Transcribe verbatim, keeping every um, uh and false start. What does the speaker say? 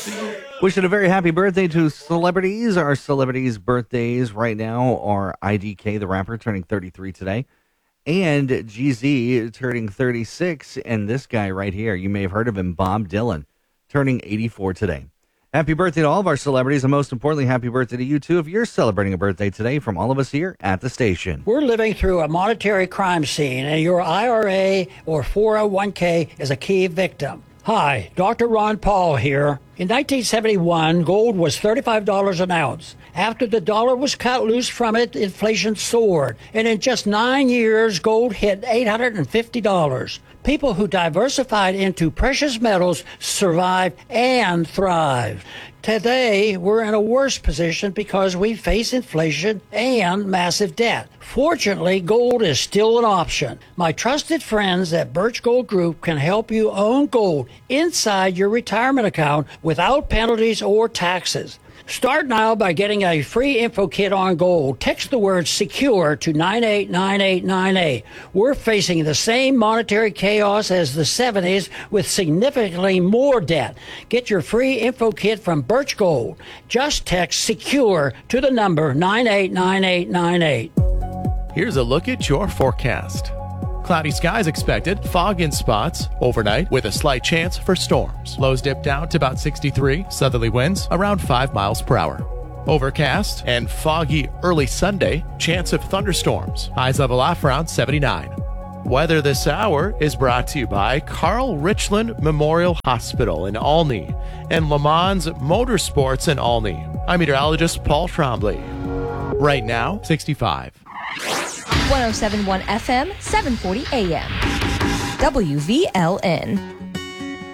Wishing a very happy birthday to celebrities. Our celebrities' birthdays right now are I D K, the rapper, turning thirty-three today, and G Z turning thirty-six, and this guy right here, you may have heard of him, Bob Dylan, turning eighty-four today. Happy birthday to all of our celebrities, and most importantly, happy birthday to you, too, if you're celebrating a birthday today from all of us here at the station. We're living through a monetary crime scene, and your I R A or four oh one k is a key victim. Hi, Doctor Ron Paul here. In nineteen seventy-one, gold was thirty-five dollars an ounce. After the dollar was cut loose from it, inflation soared. And in just nine years, gold hit eight hundred fifty dollars. People who diversified into precious metals survived and thrived. Today, we're in a worse position because we face inflation and massive debt. Fortunately, gold is still an option. My trusted friends at Birch Gold Group can help you own gold inside your retirement account without penalties or taxes. Start now by getting a free info kit on gold. Text the word SECURE to nine eight nine eight nine eight. We're facing the same monetary chaos as the seventies with significantly more debt. Get your free info kit from Birch Gold. Just text SECURE to the number nine eight nine eight nine eight. Here's a look at your forecast. Cloudy skies expected, fog in spots overnight with a slight chance for storms. Lows dip down to about sixty-three, southerly winds around five miles per hour. Overcast and foggy early Sunday, chance of thunderstorms. Highs level off around seventy-nine. Weather this hour is brought to you by Carl Richland Memorial Hospital in Olney and Le Mans Motorsports in Olney. I'm meteorologist Paul Trombley. Right now, sixty-five. one oh seven point one F M, seven forty A M. W V L N.